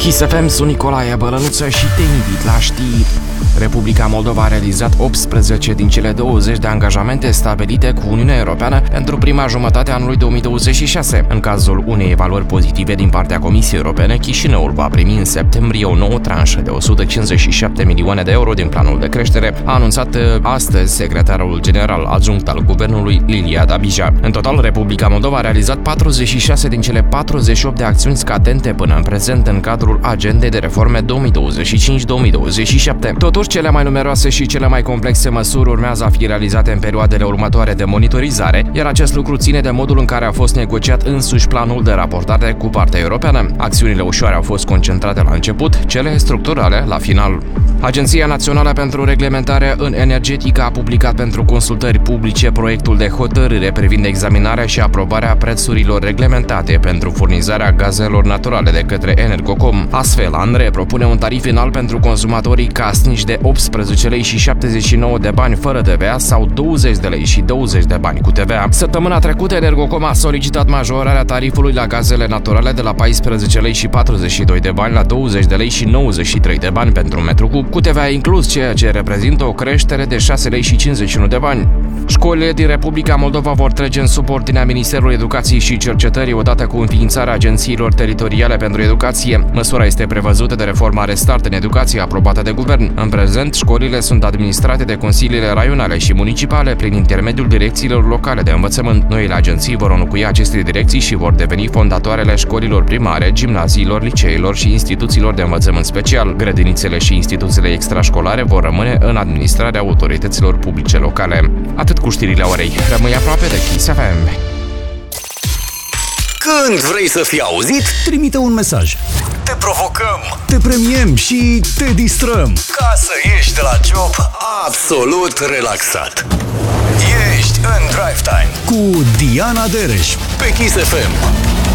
Kiss FM, sunt Nicolae Bălănuță și te invit la știri. Republica Moldova a realizat 18 din cele 20 de angajamente stabilite cu Uniunea Europeană pentru prima jumătate a anului 2026. În cazul unei evaluări pozitive din partea Comisiei Europene, Chișinăul va primi în septembrie o nouă tranșă de 157 milioane de euro din planul de creștere, a anunțat astăzi secretarul general adjunct al guvernului, Lilia Dabija. În total, Republica Moldova a realizat 46 din cele 48 de acțiuni scadente până în prezent în cadrul agendei de reforme 2025-2027. Totuși, cele mai numeroase și cele mai complexe măsuri urmează a fi realizate în perioadele următoare de monitorizare, iar acest lucru ține de modul în care a fost negociat însuși planul de raportare cu partea europeană. Acțiunile ușoare au fost concentrate la început, cele structurale la final. Agenția Națională pentru Reglementare în Energetică a publicat pentru consultări publice proiectul de hotărâre privind examinarea și aprobarea prețurilor reglementate pentru furnizarea gazelor naturale de către Energocom. Astfel, ANRE propune un tarif final pentru consumatorii casnici de 18 lei și 79 de bani fără TVA sau 20 de lei și 20 de bani cu TVA. Săptămâna trecută, Energocom a solicitat majorarea tarifului la gazele naturale de la 14 lei și 42 de bani la 20 de lei și 93 de bani pentru metru cub, cu TVA inclus, ceea ce reprezintă o creștere de 6 lei și 51 de bani. Școlile din Republica Moldova vor trece în subordinea Ministerului Educației și Cercetării odată cu înființarea agențiilor teritoriale pentru educație. Măsura este prevăzută de reforma Restart în educație aprobată de guvern. În prezent, școlile sunt administrate de consiliile raionale și municipale prin intermediul direcțiilor locale de învățământ. Noile agenții vor înlocui aceste direcții și vor deveni fondatoarele școlilor primare, gimnaziilor, liceilor și instituțiilor de învățământ special. Grădinițele și instituțiile extrașcolare vor rămâne în administrarea autorităților publice locale. Atât cu știrile orei. Rămâi aproape de Kiss FM. Când vrei să fii auzit, trimite un mesaj. Te provocăm, te premiem și te distrăm, ca să ieși de la job absolut relaxat. Ești în Drive Time cu Diana Dereș pe Kiss FM.